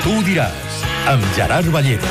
Tu ho diràs, amb Gerard Ballera.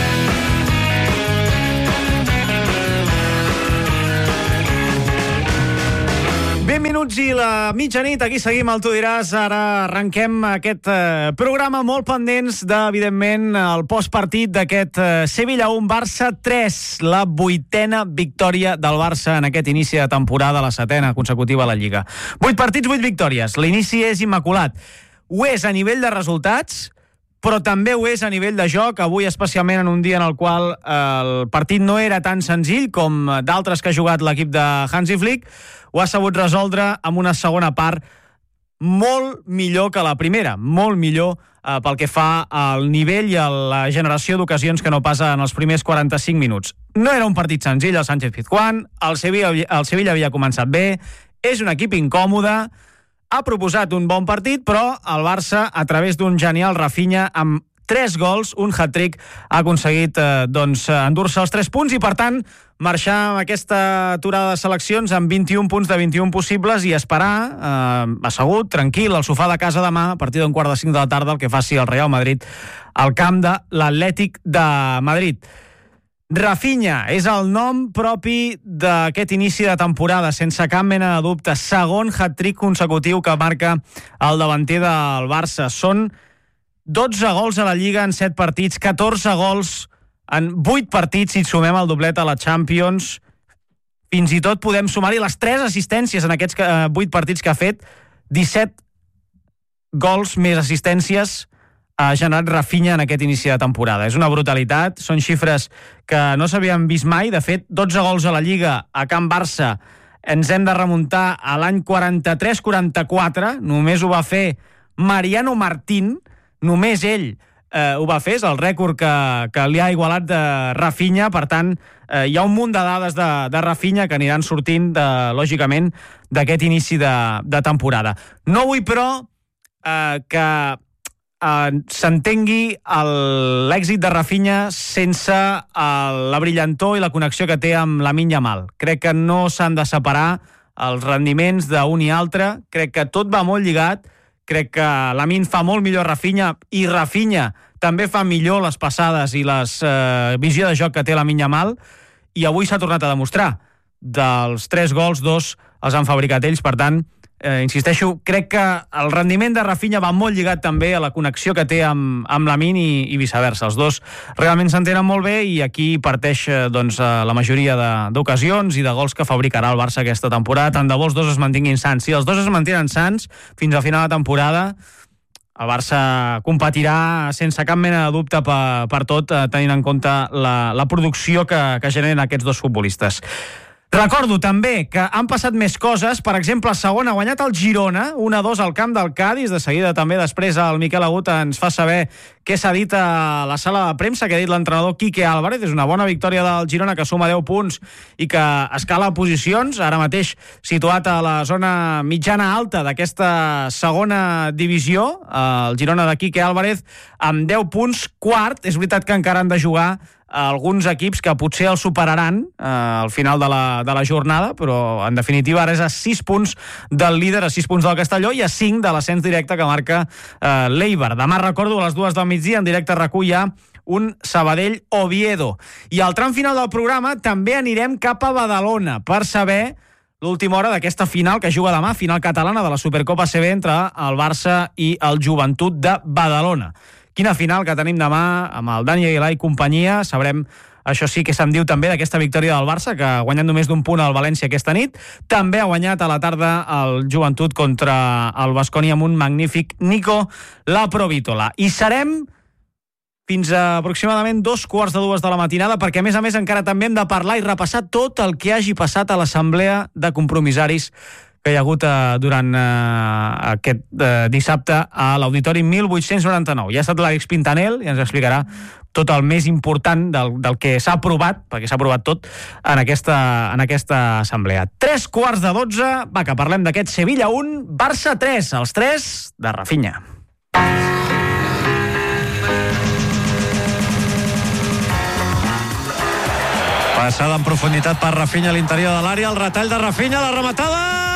Minuts i la mitjanit, aquí seguim al Tu diràs. Ara arrenquem aquest programa molt pendents evidentment, el postpartit d'aquest Sevilla 1, Barça 3, la 8a victòria del Barça en aquest inici de temporada, la 7a consecutiva a la Lliga. 8 partits, 8 victòries. L'inici és immaculat. Ho és a nivell de resultats, però també ho és a nivell de joc, avui especialment en un dia en el qual el partit no era tan senzill com d'altres que ha jugat l'equip de Hansi Flick. Ho ha sabut resoldre amb una segona part molt millor que la primera, molt millor pel que fa al nivell i a la generació d'ocasions que no passa en els primers 45 minuts. No era un partit senzill el Sánchez-Pizjuán, el Sevilla havia començat bé, és un equip incòmode, ha proposat un bon partit, però el Barça, a través d'un genial Rafinha, amb 3 gols, un hat-trick, ha aconseguit endur-se els 3 punts i, per tant, marxar amb aquesta aturada de seleccions amb 21 punts de 21 possibles i esperar, assegut, tranquil, al sofà de casa demà, a partir d'un 4:45 de la tarda, el que faci el Real Madrid al camp de l'Atlètic de Madrid. Rafinha és el nom propi d'aquest inici de temporada, sense cap mena de dubte. Segon hat-trick consecutiu que marca el davanter del Barça. Són 12 gols a la Lliga en 7 partits, 14 gols en 8 partits si sumem el doblet a la Champions. Fins i tot podem sumar-hi les 3 assistències en aquests 8 partits que ha fet. 17 gols més assistències ha generat Rafinha en aquest inici de temporada. És una brutalitat, són xifres que no s'havien vist mai. De fet, 12 gols a la Lliga a Can Barça ens hem de remuntar a l'any 43-44. Només ho va fer Mariano Martín. Només ell ho va fer, és el rècord que li ha igualat de Rafinha. Per tant, hi ha un munt de dades de Rafinha que aniran sortint, lògicament, d'aquest inici de temporada. No vull, però, que s'entengui l'èxit de Rafinha sense la brillantor i la connexió que té amb Lamine Yamal. Crec que no s'han de separar els rendiments d'un i altre. Crec que tot va molt lligat. Crec que Lamine fa molt millor Rafinha i Rafinha també fa millor les passades i la visió de joc que té Lamine Yamal, i avui s'ha tornat a demostrar. Dels 3 gols, 2 els han fabricat ells. Per tant, insisteixo, crec que el rendiment de Rafinha va molt lligat també a la connexió que té amb Lamine i viceversa. Els dos realment s'entenen molt bé i aquí parteix la majoria d'ocasions i de gols que fabricarà el Barça aquesta temporada. Tant de bo els dos es mantinguin sants. Si els dos es mantenen sants fins a final de temporada, el Barça competirà sense cap mena de dubte per tot, tenint en compte la producció que generen aquests dos futbolistes. Recordo també que han passat més coses. Per exemple, segon ha guanyat el Girona 1-2 al camp del Cádiz. De seguida també després el Miquel Agut ens fa saber què s'ha dit a la sala de premsa, que ha dit l'entrenador Quique Álvarez. És una bona victòria del Girona, que suma 10 punts i que escala posicions, ara mateix situat a la zona mitjana alta d'aquesta segona divisió. El Girona de Quique Álvarez amb 10 punts, quart. És veritat que encara han de jugar alguns equips que potser el superaran al final de la jornada, però en definitiva ara és a 6 punts del líder, a 6 punts del Castelló i a 5 de l'ascens directe que marca l'Eibar. Demà, recordo, a les 2 del migdia en directe RAC1 hi ha un Sabadell-Oviedo. I al tram final del programa també anirem cap a Badalona per saber l'última hora d'aquesta final que juga demà, final catalana de la Supercopa CB entre el Barça i el Joventut de Badalona. Quina final que tenim demà amb el Dani Aguilar i companyia. Sabrem, això sí, que se'n diu també d'aquesta victòria del Barça, que ha guanyat només d'un punt al València aquesta nit. També ha guanyat a la tarda el Joventut contra el Baskonia amb un magnífic Nico Laprovítola. I serem fins a aproximadament 2:45 de la matinada, perquè a més encara també hem de parlar i repassar tot el que hagi passat a l'assemblea de compromissaris que hi ha hagut durant aquest dissabte a l'Auditori 1899. Ja ha estat l'Àlex Pintanel i ens explicarà tot el més important del que s'ha aprovat, perquè s'ha aprovat tot en aquesta assemblea. 3:45, va, que parlem d'aquest Sevilla 1, Barça 3, els 3 de Rafinha. Passada en profunditat per Rafinha a l'interior de l'àrea, el retall de Rafinha, la rematada...